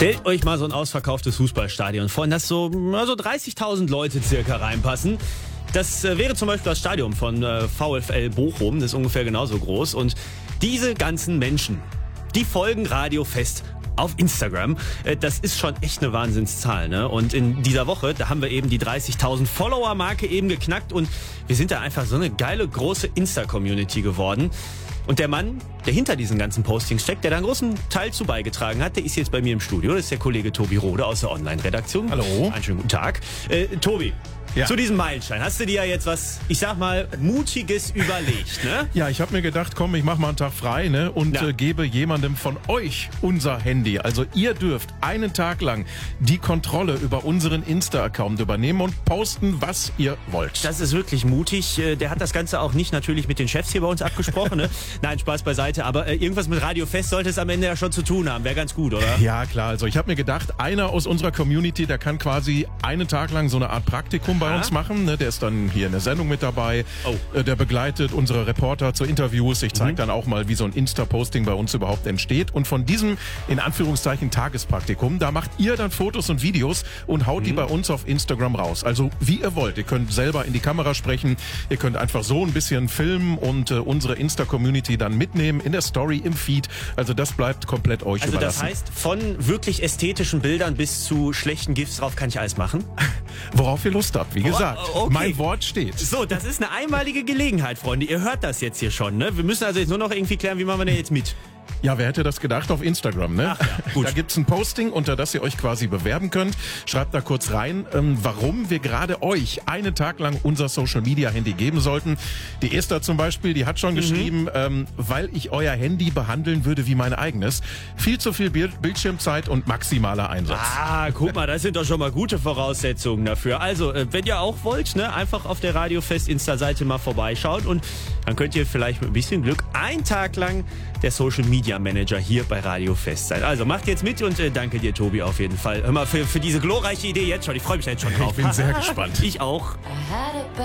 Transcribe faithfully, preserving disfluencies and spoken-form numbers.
Stellt euch mal so ein ausverkauftes Fußballstadion vor, in das so, so dreißigtausend Leute circa reinpassen. Das äh, wäre zum Beispiel das Stadion von äh, VfL Bochum, das ist ungefähr genauso groß. Und diese ganzen Menschen, die folgen Radio Fest auf Instagram. Äh, das ist schon echt eine Wahnsinnszahl, ne? Und in dieser Woche, da haben wir eben die dreißigtausend Follower-Marke eben geknackt und wir sind da einfach so eine geile, große Insta-Community geworden. Und der Mann, der hinter diesen ganzen Postings steckt, der da einen großen Teil zu beigetragen hat, der ist jetzt bei mir im Studio. Das ist der Kollege Tobi Rode aus der Online-Redaktion. Hallo. Einen schönen guten Tag. Äh, Tobi, ja. Zu diesem Meilenstein, hast du dir ja jetzt was, ich sag mal, Mutiges überlegt, ne? Ja, ich habe mir gedacht, komm, ich mach mal einen Tag frei, ne? Und ja. äh, gebe jemandem von euch unser Handy. Also ihr dürft einen Tag lang die Kontrolle über unseren Insta-Account übernehmen und posten, was ihr wollt. Das ist wirklich mutig. Der hat das Ganze auch nicht natürlich mit den Chefs hier bei uns abgesprochen, ne? Nein, Spaß beiseite. Aber äh, irgendwas mit Radio Fest sollte es am Ende ja schon zu tun haben. Wäre ganz gut, oder? Ja, klar. Also ich habe mir gedacht, einer aus unserer Community, der kann quasi einen Tag lang so eine Art Praktikum bei uns machen. Ne? Der ist dann hier in der Sendung mit dabei. Oh. Der begleitet unsere Reporter zu Interviews. Ich zeige mhm. dann auch mal, wie so ein Insta-Posting bei uns überhaupt entsteht. Und von diesem, in Anführungszeichen, Tagespraktikum, da macht ihr dann Fotos und Videos und haut mhm. die bei uns auf Instagram raus. Also wie ihr wollt. Ihr könnt selber in die Kamera sprechen. Ihr könnt einfach so ein bisschen filmen und äh, unsere Insta-Community dann mitnehmen in der Story, im Feed. Also das bleibt komplett euch also überlassen. Also das heißt, von wirklich ästhetischen Bildern bis zu schlechten GIFs drauf kann ich alles machen? Worauf ihr Lust habt, wie gesagt. Oh, okay. Mein Wort steht. So, das ist eine einmalige Gelegenheit, Freunde. Ihr hört das jetzt hier schon, ne? Wir müssen also jetzt nur noch irgendwie klären, wie machen wir denn jetzt mit? Ja, wer hätte das gedacht auf Instagram, ne? Ach ja, gut. Da gibt's ein Posting, unter das ihr euch quasi bewerben könnt. Schreibt da kurz rein, ähm, warum wir gerade euch einen Tag lang unser Social-Media-Handy geben sollten. Die Esther zum Beispiel, die hat schon mhm. geschrieben, ähm, weil ich euer Handy behandeln würde wie mein eigenes. Viel zu viel Bildschirmzeit und maximaler Einsatz. Ah, guck mal, das sind doch schon mal gute Voraussetzungen dafür. Also, äh, wenn ihr auch wollt, ne, einfach auf der Radio Fest Insta-Seite mal vorbeischauen und dann könnt ihr vielleicht mit ein bisschen Glück einen Tag lang der Social Media Manager hier bei Radio Fest sein. Also macht jetzt mit und äh, danke dir, Tobi, auf jeden Fall. Hör mal, für, für diese glorreiche Idee jetzt schon. Ich freue mich jetzt schon drauf. Ich bin sehr gespannt. Ich auch.